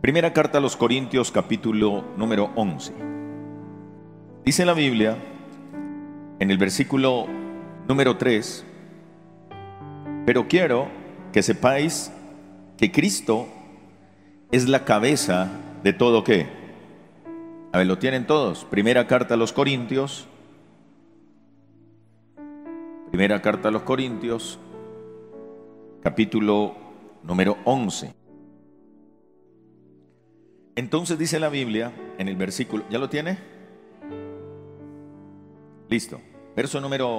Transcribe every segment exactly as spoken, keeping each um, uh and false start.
Primera carta a los Corintios, capítulo número once. Dice la Biblia, en el versículo número tres, pero quiero que sepáis que Cristo es la cabeza de todo ¿qué? A ver, ¿lo tienen todos? Primera carta a los Corintios. Primera carta a los Corintios, capítulo número once. Entonces dice la Biblia en el versículo, ¿ya lo tiene? Listo. Verso número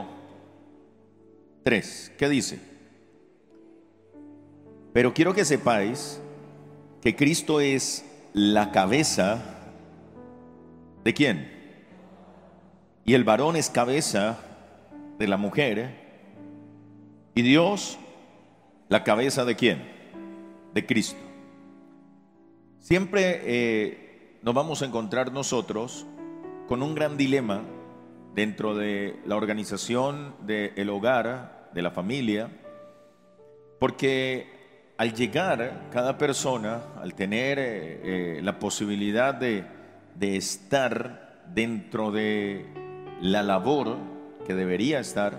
tres. ¿Qué dice? Pero quiero que sepáis que Cristo es la cabeza ¿de quién? Y el varón es cabeza de la mujer. Y Dios, la cabeza ¿de quién? De Cristo. Siempre eh, nos vamos a encontrar nosotros con un gran dilema dentro de la organización del hogar, de la familia, porque al llegar cada persona, al tener eh, eh, la posibilidad de, de estar dentro de la labor que debería estar,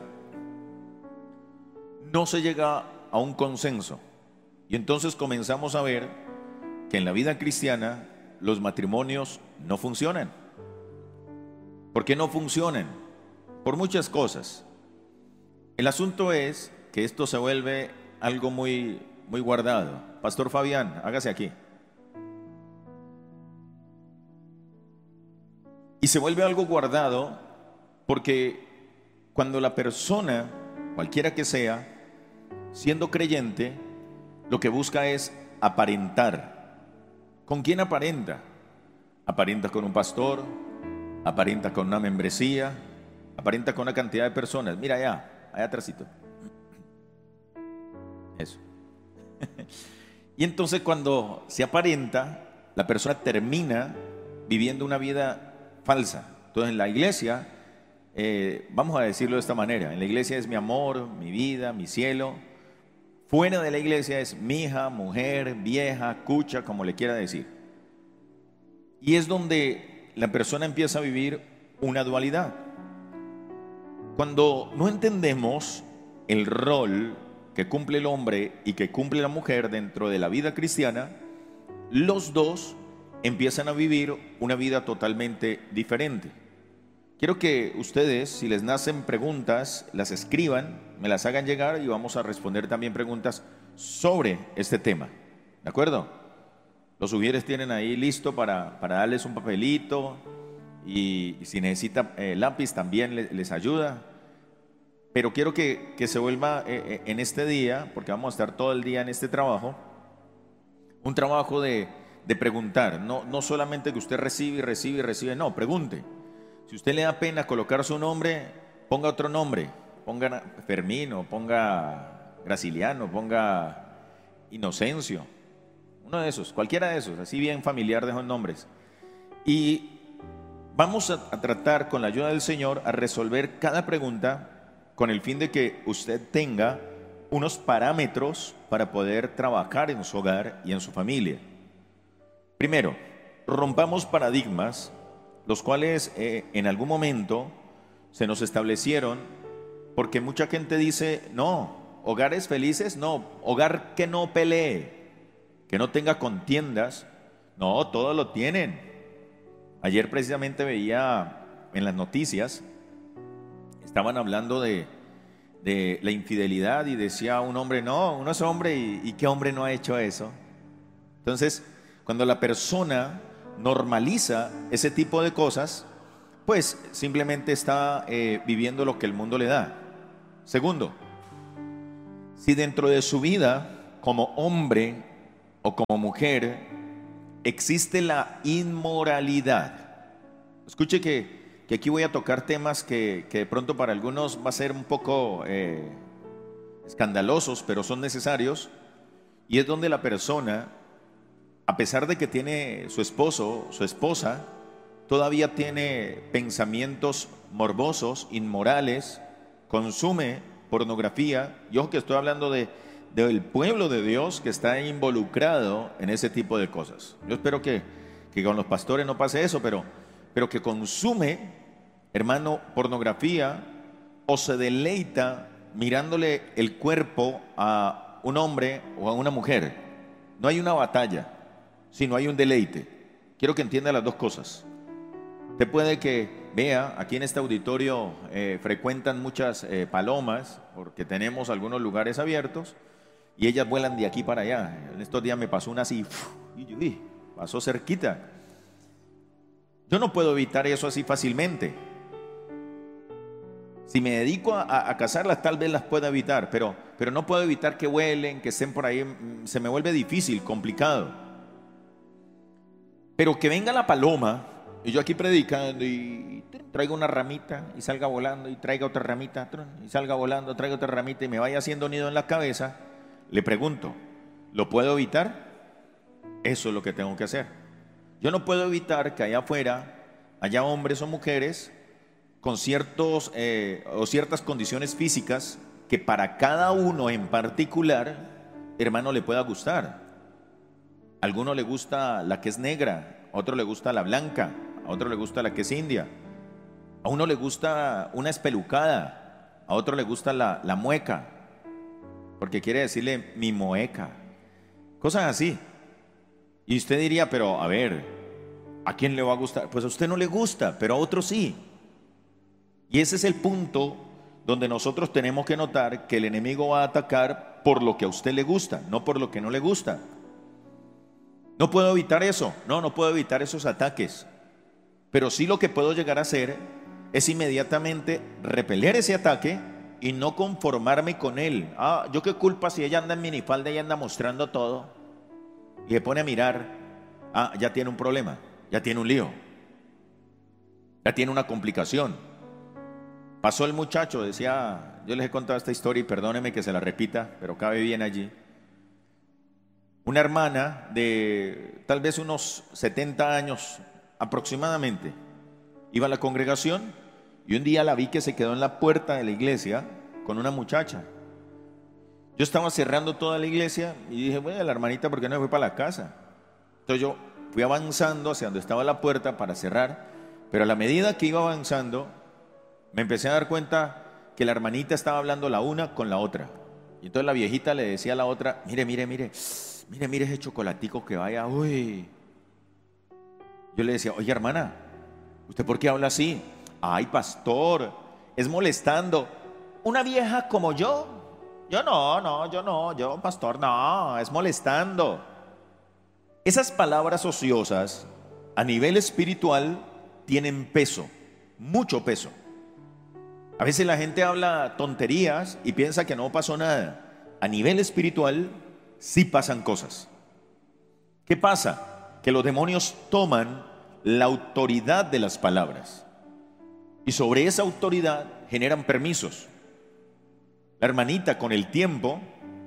no se llega a un consenso. Y entonces comenzamos a ver que en la vida cristiana los matrimonios no funcionan. ¿Por qué no funcionan? Por muchas cosas. El asunto es que esto se vuelve algo muy, muy guardado. Pastor Fabián, hágase aquí. Y se vuelve algo guardado porque cuando la persona, cualquiera que sea, siendo creyente, lo que busca es aparentar. ¿Con quién aparenta? Aparenta con un pastor, aparenta con una membresía, aparenta con una cantidad de personas. Mira allá, allá atrásito. Eso. Y entonces cuando se aparenta, la persona termina viviendo una vida falsa. Entonces en la iglesia, eh, vamos a decirlo de esta manera, en la iglesia es mi amor, mi vida, mi cielo. Fuera de la iglesia es mi hija, mujer, vieja, cucha, como le quiera decir. Y es donde la persona empieza a vivir una dualidad. Cuando no entendemos el rol que cumple el hombre y que cumple la mujer dentro de la vida cristiana, los dos empiezan a vivir una vida totalmente diferente. Quiero que ustedes, si les nacen preguntas, las escriban, me las hagan llegar y vamos a responder también preguntas sobre este tema. ¿De acuerdo? Los sugieres tienen ahí listo para, para darles un papelito y, y si necesita eh, lápiz también les, les ayuda. Pero quiero que, que se vuelva eh, en este día, porque vamos a estar todo el día en este trabajo, un trabajo de, de preguntar. No, no solamente que usted recibe y recibe y recibe, no, pregunte. Si usted le da pena colocar su nombre, ponga otro nombre. Ponga Fermín, o ponga Graciliano, ponga Inocencio. Uno de esos, cualquiera de esos, así bien familiar de esos nombres. Y vamos a, a tratar con la ayuda del Señor a resolver cada pregunta con el fin de que usted tenga unos parámetros para poder trabajar en su hogar y en su familia. Primero, rompamos paradigmas los cuales eh, en algún momento se nos establecieron, porque mucha gente dice, no, hogares felices, no, hogar que no pelee, que no tenga contiendas, no, todo lo tienen. Ayer precisamente veía en las noticias, estaban hablando de, de la infidelidad y decía un hombre, no, uno es hombre y, y ¿qué hombre no ha hecho eso? Entonces, cuando la persona normaliza ese tipo de cosas, pues simplemente está eh, viviendo lo que el mundo le da. Segundo, si dentro de su vida como hombre o como mujer existe la inmoralidad, escuche que, que aquí voy a tocar temas que, que de pronto para algunos va a ser un poco eh, escandalosos, pero son necesarios, y es donde la persona, a pesar de que tiene su esposo, su esposa, todavía tiene pensamientos morbosos, inmorales, consume pornografía. Y ojo que estoy hablando de, del pueblo de Dios que está involucrado en ese tipo de cosas. Yo espero que, que con los pastores no pase eso, pero, pero que consume, hermano, pornografía o se deleita mirándole el cuerpo a un hombre o a una mujer. No hay una batalla, sino hay un deleite. Quiero que entienda las dos cosas. Usted puede que vea, aquí en este auditorio eh, frecuentan muchas eh, palomas, porque tenemos algunos lugares abiertos, y ellas vuelan de aquí para allá. En estos días me pasó una así, uf, y, y, pasó cerquita. Yo no puedo evitar eso así fácilmente. Si me dedico a, a cazarlas, tal vez las pueda evitar, pero, pero no puedo evitar que vuelen, que estén por ahí. Se me vuelve difícil, complicado. Pero que venga la paloma, y yo aquí predicando, y traiga una ramita, y salga volando, y traiga otra ramita, y salga volando, traiga otra ramita, y me vaya haciendo nido en la cabeza, le pregunto, ¿lo puedo evitar? Eso es lo que tengo que hacer. Yo no puedo evitar que allá afuera haya hombres o mujeres con ciertos eh, o ciertas condiciones físicas que para cada uno en particular, hermano, le pueda gustar. A alguno le gusta la que es negra, a otro le gusta la blanca, a otro le gusta la que es india, a uno le gusta una espelucada, a otro le gusta la, la mueca, porque quiere decirle mi moeca, cosas así. Y usted diría, pero a ver, ¿a quién le va a gustar? Pues a usted no le gusta, pero a otro sí. Y ese es el punto donde nosotros tenemos que notar que el enemigo va a atacar por lo que a usted le gusta, no por lo que no le gusta. No puedo evitar eso, no, no puedo evitar esos ataques. Pero sí lo que puedo llegar a hacer es inmediatamente repeler ese ataque y no conformarme con él. Ah, yo qué culpa si ella anda en minifalda y anda mostrando todo. Y se pone a mirar, ah, ya tiene un problema, ya tiene un lío, ya tiene una complicación. Pasó el muchacho, decía, yo les he contado esta historia y perdónenme que se la repita, pero cabe bien allí. Una hermana de tal vez unos setenta años aproximadamente, iba a la congregación y un día la vi que se quedó en la puerta de la iglesia con una muchacha. Yo estaba cerrando toda la iglesia y dije, bueno, la hermanita, ¿por qué no se fue para la casa? Entonces yo fui avanzando hacia donde estaba la puerta para cerrar, pero a la medida que iba avanzando, me empecé a dar cuenta que la hermanita estaba hablando la una con la otra. Y entonces la viejita le decía a la otra, mire, mire, mire, mire, mire ese chocolatico que vaya, uy. Yo le decía, oye hermana, ¿usted por qué habla así? Ay, pastor, es molestando. ¿Una vieja como yo? Yo no, no, yo no, yo, pastor, no, es molestando. Esas palabras ociosas a nivel espiritual tienen peso, mucho peso. A veces la gente habla tonterías y piensa que no pasó nada. A nivel espiritual sí pasan cosas. ¿Qué pasa? Que los demonios toman la autoridad de las palabras y sobre esa autoridad generan permisos. La hermanita con el tiempo,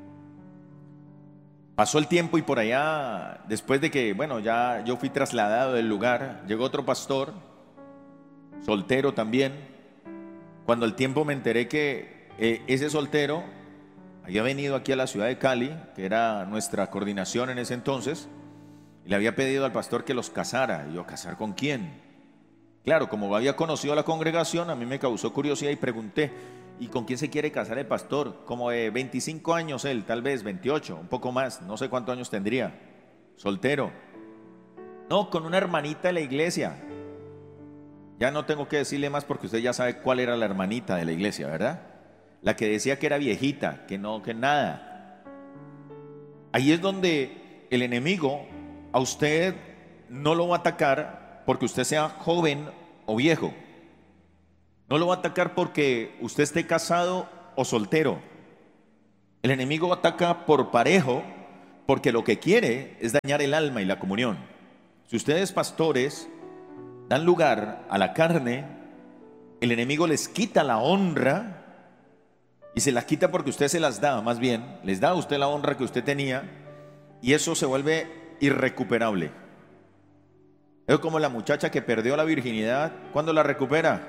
pasó el tiempo y por allá, después de que, bueno, ya yo fui trasladado del lugar, llegó otro pastor, soltero también. Cuando al tiempo me enteré que eh, ese soltero había venido aquí a la ciudad de Cali, que era nuestra coordinación en ese entonces, y le había pedido al pastor que los casara. Y yo, ¿casar con quién? Claro, como había conocido a la congregación, a mí me causó curiosidad y pregunté, ¿y con quién se quiere casar el pastor? Como de veinticinco años él, tal vez veintiocho, un poco más, no sé cuántos años tendría, soltero. No, con una hermanita de la iglesia. Ya no tengo que decirle más porque usted ya sabe cuál era la hermanita de la iglesia, ¿verdad? La que decía que era viejita, que no, que nada. Ahí es donde el enemigo a usted no lo va a atacar porque usted sea joven o viejo. No lo va a atacar porque usted esté casado o soltero. El enemigo ataca por parejo porque lo que quiere es dañar el alma y la comunión. Si ustedes, pastores, dan lugar a la carne, el enemigo les quita la honra y se las quita porque usted se las da, más bien, les da a usted la honra que usted tenía y eso se vuelve irrecuperable. Es como la muchacha que perdió la virginidad, ¿cuándo la recupera?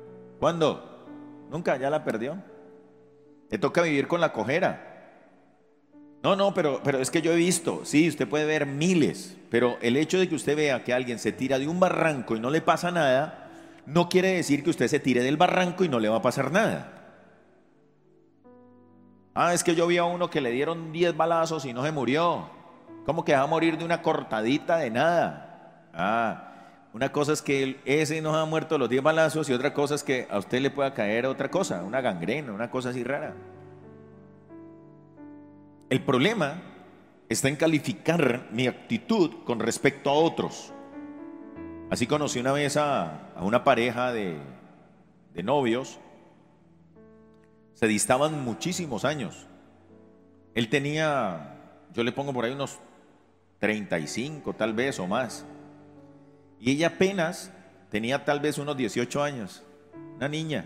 ¿Cuándo? Nunca, ya la perdió. Le toca vivir con la cojera. No, no, pero, pero es que yo he visto, sí, usted puede ver miles, pero el hecho de que usted vea que alguien se tira de un barranco y no le pasa nada, no quiere decir que usted se tire del barranco y no le va a pasar nada. Ah, es que yo vi a uno que le dieron diez balazos y no se murió. ¿Cómo que va a morir de una cortadita de nada? Ah, una cosa es que ese no ha muerto de los diez balazos y otra cosa es que a usted le pueda caer otra cosa, una gangrena, una cosa así rara. El problema está en calificar mi actitud con respecto a otros. Así conocí una vez a, a una pareja de, de novios. Se distaban muchísimos años. Él tenía, yo le pongo por ahí unos treinta y cinco tal vez o más. Y ella apenas tenía tal vez unos dieciocho años, una niña.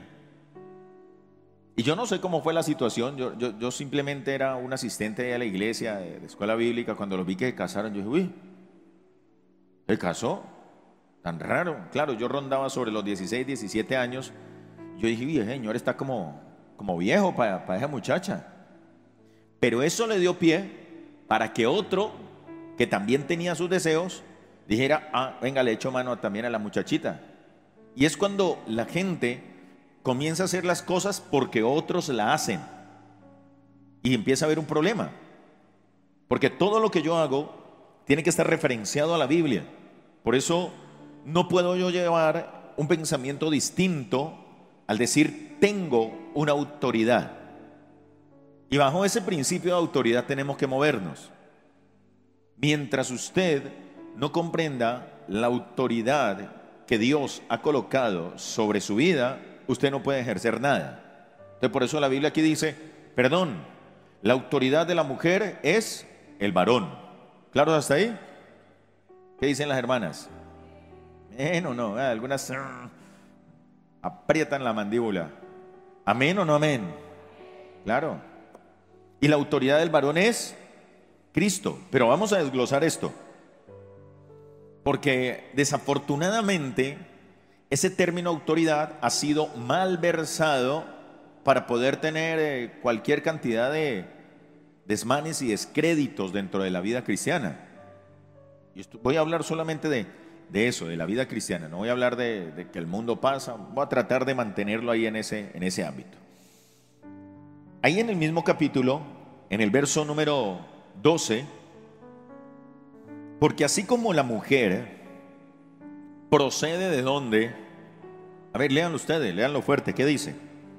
Y yo no sé cómo fue la situación, yo, yo, yo simplemente era un asistente de la iglesia, de, de escuela bíblica. Cuando los vi que se casaron, yo dije, uy, ¿se casó? Tan raro. Claro, yo rondaba sobre los dieciséis, diecisiete años. Yo dije, uy, el señor está como, como viejo para, para esa muchacha. Pero eso le dio pie para que otro, que también tenía sus deseos, dijera, ah, venga, le echo mano también a la muchachita. Y es cuando la gente comienza a hacer las cosas porque otros la hacen. Y empieza a haber un problema. Porque todo lo que yo hago tiene que estar referenciado a la Biblia. Por eso no puedo yo llevar un pensamiento distinto al decir tengo una autoridad. Y bajo ese principio de autoridad tenemos que movernos. Mientras usted no comprenda la autoridad que Dios ha colocado sobre su vida, usted no puede ejercer nada. Entonces, por eso la Biblia aquí dice, perdón, la autoridad de la mujer es el varón. ¿Claro hasta ahí? ¿Qué dicen las hermanas? Eh, no, no, algunas aprietan la mandíbula. ¿Amén o no amén? Claro. Y la autoridad del varón es Cristo. Pero vamos a desglosar esto. Porque desafortunadamente ese término autoridad ha sido mal versado para poder tener eh, cualquier cantidad de desmanes y descréditos dentro de la vida cristiana. Y esto, voy a hablar solamente de, de eso, de la vida cristiana. No voy a hablar de, de que el mundo pasa. Voy a tratar de mantenerlo ahí en ese, en ese ámbito. Ahí en el mismo capítulo, en el verso número doce, porque así como la mujer procede de dónde, a ver, léanlo ustedes, léanlo fuerte, ¿qué dice?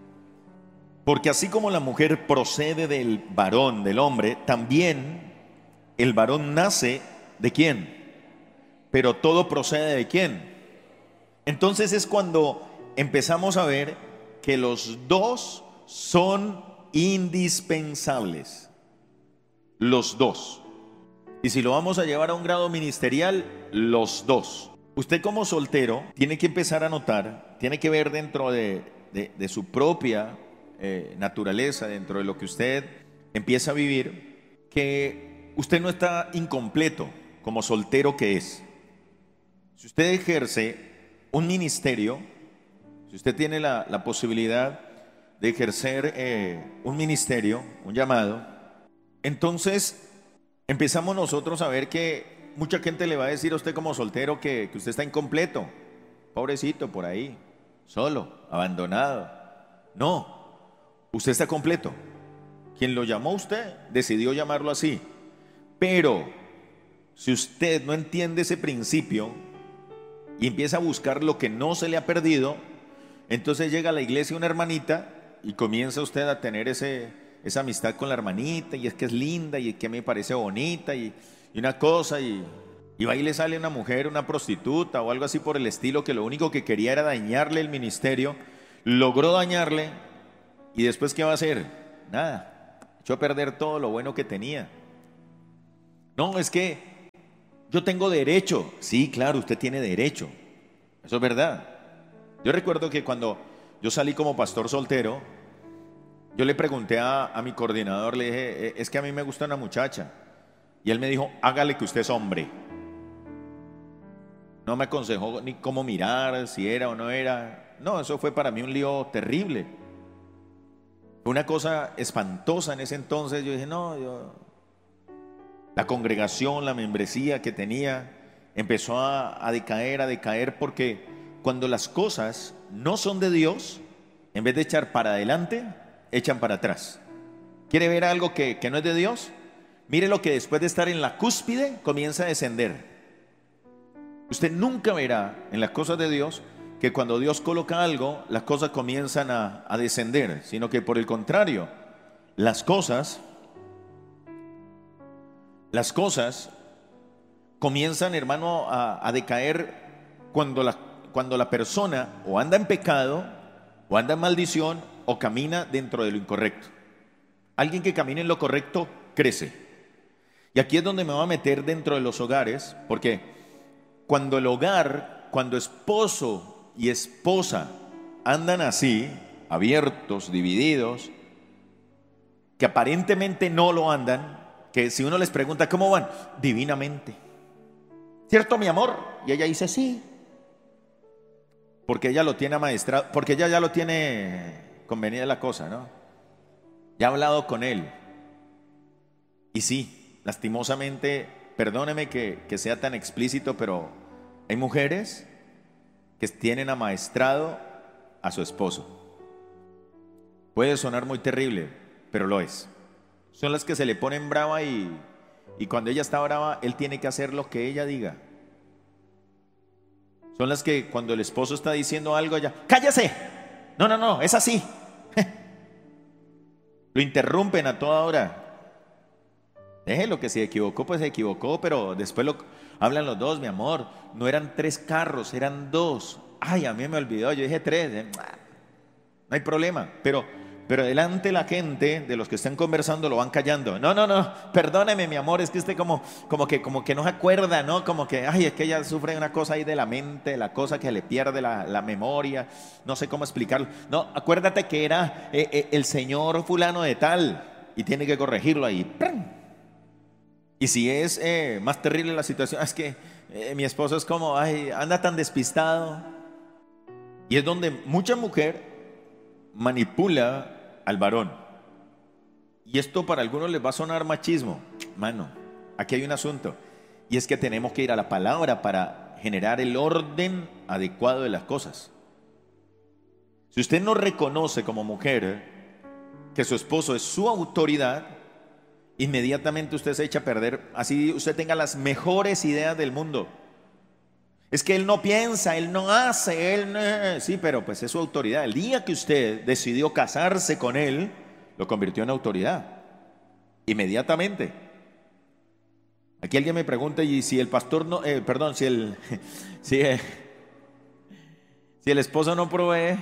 Porque así como la mujer procede del varón, del hombre, también el varón nace ¿de quién? Pero todo procede ¿de quién? Entonces es cuando empezamos a ver que los dos son indispensables. Los dos. Y si lo vamos a llevar a un grado ministerial, los dos. Usted como soltero tiene que empezar a notar, tiene que ver dentro de, de, de su propia eh, naturaleza, dentro de lo que usted empieza a vivir, que usted no está incompleto como soltero que es. Si usted ejerce un ministerio, si usted tiene la, la posibilidad de ejercer eh, un ministerio, un llamado, entonces empezamos nosotros a ver que mucha gente le va a decir a usted como soltero que, que usted está incompleto, pobrecito por ahí, solo, abandonado. No, usted está completo. Quien lo llamó a usted decidió llamarlo así. Pero si usted no entiende ese principio y empieza a buscar lo que no se le ha perdido, entonces llega a la iglesia una hermanita y comienza usted a tener ese, esa amistad con la hermanita, y es que es linda y es que me parece bonita y, y una cosa, y, y va y le sale una mujer, una prostituta o algo así por el estilo, que lo único que quería era dañarle el ministerio, logró dañarle, y después ¿qué va a hacer? Nada, echó a perder todo lo bueno que tenía. No, es que yo tengo derecho. Sí, claro, usted tiene derecho, eso es verdad. Yo recuerdo que cuando yo salí como pastor soltero, yo le pregunté a, a mi coordinador, le dije, es que a mí me gusta una muchacha. Y él me dijo, hágale que usted es hombre. No me aconsejó ni cómo mirar, si era o no era. No, eso fue para mí un lío terrible. Fue una cosa espantosa en ese entonces. Yo dije, no, yo, La congregación, la membresía que tenía, empezó a, a decaer, a decaer, porque cuando las cosas no son de Dios, en vez de echar para adelante, echan para atrás. ¿Quiere ver algo que, que no es de Dios? Mire lo que después de estar en la cúspide comienza a descender. Usted nunca verá en las cosas de Dios que cuando Dios coloca algo, las cosas comienzan a, a descender, sino que por el contrario, las cosas, las cosas comienzan, hermano, a, a decaer cuando la, cuando la persona o anda en pecado, o anda en maldición, o camina dentro de lo incorrecto. Alguien que camine en lo correcto crece. Y aquí es donde me voy a meter dentro de los hogares, porque cuando el hogar, cuando esposo y esposa andan así, abiertos, divididos, que aparentemente no lo andan, que si uno les pregunta ¿cómo van? Divinamente. ¿Cierto, mi amor? Y ella dice sí. Porque ella lo tiene amaestrado, porque ella ya lo tiene convenida la cosa, ¿no? Ya ha hablado con él. Y sí, lastimosamente, perdóneme que, que sea tan explícito, pero hay mujeres que tienen amaestrado a su esposo. Puede sonar muy terrible, pero lo es. Son las que se le ponen brava y, y cuando ella está brava, él tiene que hacer lo que ella diga. Son las que cuando el esposo está diciendo algo, ella, ¡cállese! No, no, no, es así. Lo interrumpen a toda hora. Déjelo, que si se equivocó, pues se equivocó, pero después lo hablan los dos, mi amor. No eran tres carros, eran dos. Ay, a mí me olvidó, yo dije tres. No hay problema, pero, pero delante de la gente, de los que están conversando, lo van callando. No, no, no, perdóneme, mi amor, es que usted como, como, que, como que no se acuerda, ¿no? Como que, ay, es que ella sufre una cosa ahí de la mente, la cosa que le pierde la, la memoria, no sé cómo explicarlo. No, acuérdate que era eh, eh, el señor fulano de tal y tiene que corregirlo ahí. ¡Prum! Y si es eh, más terrible la situación, es que eh, mi esposo es como, ay, anda tan despistado. Y es donde mucha mujer manipula al varón. Y esto para algunos les va a sonar machismo. Mano, aquí hay un asunto. Y es que tenemos que ir a la palabra para generar el orden adecuado de las cosas. Si usted no reconoce como mujer que su esposo es su autoridad, inmediatamente usted se echa a perder, así usted tenga las mejores ideas del mundo. Es que él no piensa, él no hace, él no... Sí, pero pues es su autoridad. El día que usted decidió casarse con él, lo convirtió en autoridad. Inmediatamente. Aquí alguien me pregunta, y si el pastor no, eh, perdón, si el, si, eh, si el esposo no provee,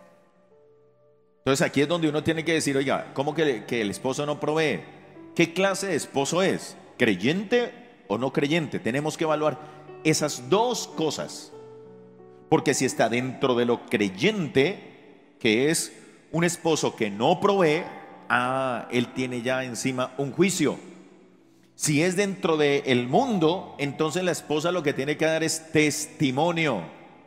entonces aquí es donde uno tiene que decir, oiga, ¿cómo que, que el esposo no provee? ¿Qué clase de esposo es? ¿Creyente o no creyente? Tenemos que evaluar esas dos cosas, porque si está dentro de lo creyente, que es un esposo que no provee, ah, él tiene ya encima un juicio. Si es dentro del mundo, entonces la esposa lo que tiene que dar es testimonio.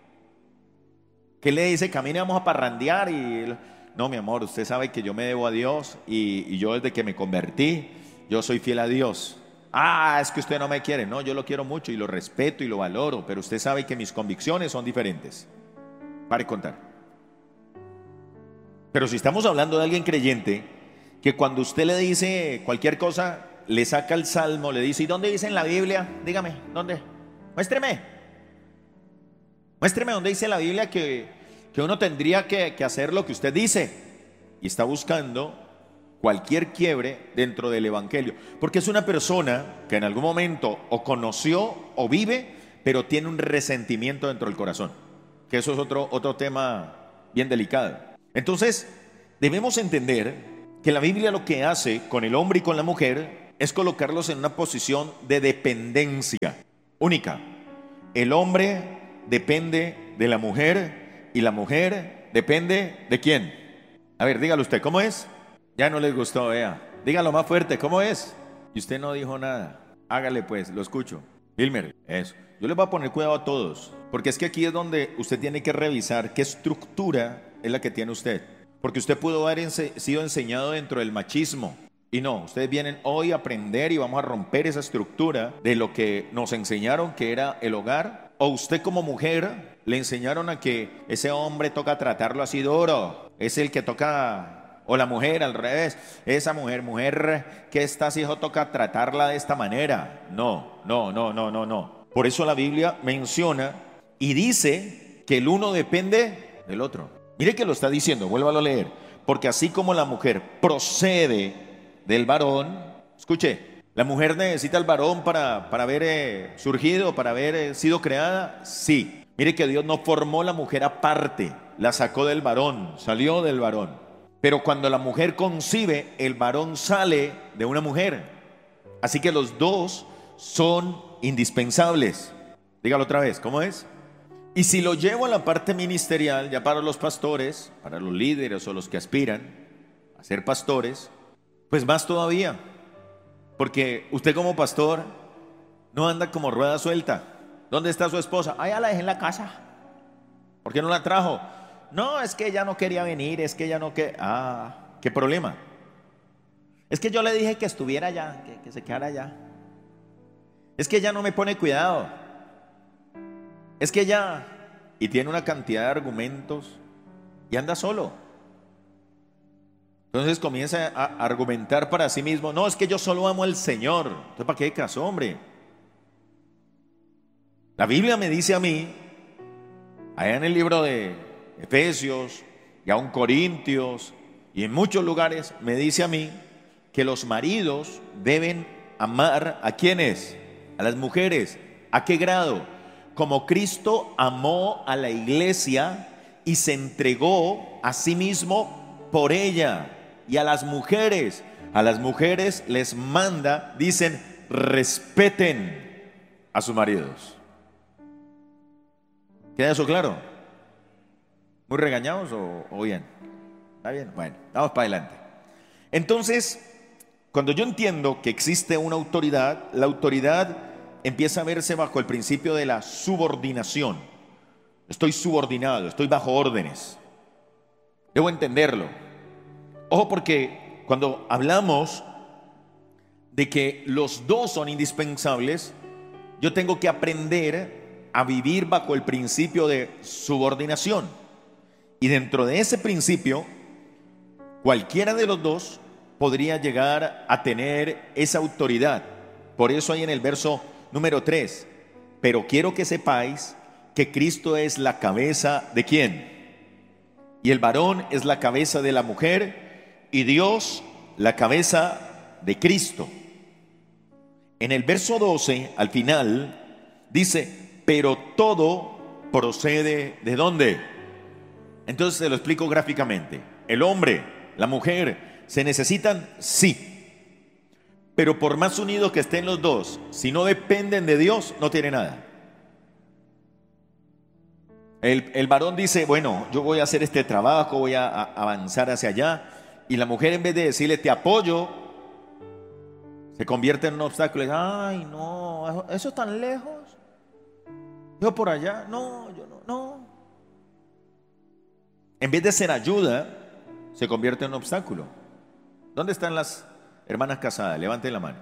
¿Qué le dice? Camine, vamos a parrandear. Y no, mi amor, usted sabe que yo me debo a Dios y, y yo desde que me convertí, yo soy fiel a Dios. Ah, es que usted no me quiere. No, yo lo quiero mucho y lo respeto y lo valoro, pero usted sabe que mis convicciones son diferentes. Pare de contar. Pero si estamos hablando de alguien creyente, que cuando usted le dice cualquier cosa, le saca el salmo, le dice, ¿y dónde dice en la Biblia? Dígame, ¿dónde? Muéstreme. Muéstreme dónde dice en la Biblia que, que uno tendría que, que hacer lo que usted dice. Y está buscando cualquier quiebre dentro del evangelio, porque es una persona que en algún momento o conoció o vive, pero tiene un resentimiento dentro del corazón, que eso es otro, otro tema bien delicado. Entonces debemos entender que la Biblia lo que hace con el hombre y con la mujer es colocarlos en una posición de dependencia única. El hombre depende de la mujer y la mujer depende ¿de quién? A ver, dígalo usted, ¿cómo es? Ya no les gustó, vea. Dígalo más fuerte, ¿cómo es? Y usted no dijo nada. Hágale pues, lo escucho. Wilmer, eso. Yo les voy a poner cuidado a todos, porque es que aquí es donde usted tiene que revisar qué estructura es la que tiene usted. Porque usted pudo haber ense- sido enseñado dentro del machismo. Y no, ustedes vienen hoy a aprender y vamos a romper esa estructura de lo que nos enseñaron que era el hogar. O usted como mujer le enseñaron a que ese hombre toca tratarlo así duro, es el que toca, o la mujer al revés, esa mujer, mujer que estás hijo toca tratarla de esta manera. No, no, no, no, no, no. Por eso la Biblia menciona y dice que el uno depende del otro. Mire que lo está diciendo, vuélvalo a leer. Porque así como la mujer procede del varón, escuche, ¿la mujer necesita al varón para, para haber eh, surgido, para haber eh, sido creada? Sí. Mire que Dios no formó la mujer aparte, la sacó del varón, salió del varón. Pero cuando la mujer concibe, el varón sale de una mujer. Así que los dos son indispensables. Dígalo otra vez, ¿cómo es? Y si lo llevo a la parte ministerial, ya para los pastores, para los líderes o los que aspiran a ser pastores, pues más todavía. Porque usted como pastor no anda como rueda suelta. ¿Dónde está su esposa? Ah, ya la dejé en la casa. ¿Por qué no la trajo? No, es que ella no quería venir, es que ella no que... Ah, ¿qué problema? Es que yo le dije que estuviera allá, que, que se quedara allá. Es que ella no me pone cuidado. Es que ella... Y tiene una cantidad de argumentos y anda solo. Entonces comienza a argumentar para sí mismo. No, es que yo solo amo al Señor. Entonces, ¿para qué caso, hombre? La Biblia me dice a mí, allá en el libro de Efesios, y aún Corintios, y en muchos lugares, me dice a mí que los maridos deben amar ¿a quiénes? A las mujeres. ¿A qué grado? Como Cristo amó a la iglesia y se entregó a sí mismo por ella. Y a las mujeres, a las mujeres les manda, dicen, respeten a sus maridos. ¿Queda eso claro? ¿Muy regañados o, o bien? ¿Está bien? Bueno, vamos para adelante. Entonces, cuando yo entiendo que existe una autoridad, la autoridad empieza a verse bajo el principio de la subordinación. Estoy subordinado, estoy bajo órdenes. Debo entenderlo. Ojo, porque cuando hablamos de que los dos son indispensables, yo tengo que aprender a vivir bajo el principio de subordinación. Y dentro de ese principio, cualquiera de los dos podría llegar a tener esa autoridad. Por eso hay en el verso número tres, pero quiero que sepáis que Cristo es la cabeza de ¿quién? Y el varón es la cabeza de la mujer y Dios la cabeza de Cristo. En el verso doce, al final, dice, pero todo procede ¿de dónde? Entonces se lo explico gráficamente. El hombre, la mujer, ¿se necesitan? Sí. Pero por más unidos que estén los dos, si no dependen de Dios, no tiene nada. El, el varón dice, bueno, yo voy a hacer este trabajo, voy a, a avanzar hacia allá. Y la mujer, en vez de decirle, te apoyo, se convierte en un obstáculo. Ay, no, eso es tan lejos. Yo por allá, no, yo no, no. En vez de ser ayuda, se convierte en un obstáculo. ¿Dónde están las hermanas casadas? Levanten la mano.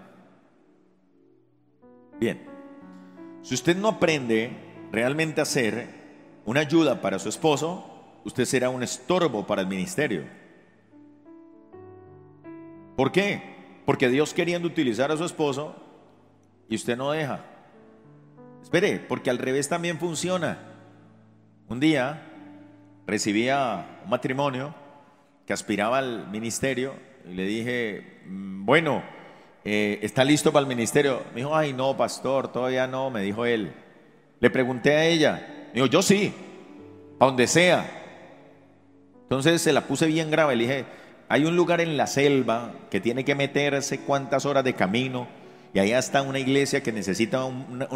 Bien. Si usted no aprende realmente a ser una ayuda para su esposo, usted será un estorbo para el ministerio. ¿Por qué? Porque Dios queriendo utilizar a su esposo y usted no deja. Espere, porque al revés también funciona. Un día recibía un matrimonio que aspiraba al ministerio y le dije, bueno, eh, ¿está listo para el ministerio? Me dijo, ay no, pastor, todavía no, me dijo él. Le pregunté a ella, me dijo, yo sí, para donde sea. Entonces se la puse bien grave, le dije, hay un lugar en la selva que tiene que meterse cuántas horas de camino y allá está una iglesia que necesita una,